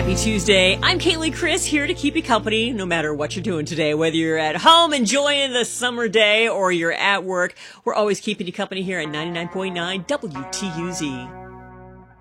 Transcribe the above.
Happy Tuesday. I'm Kaylee Chris, here to keep you company no matter what you're doing today. Whether you're at home enjoying the summer day or you're at work, we're always keeping you company here at 99.9 WTUZ.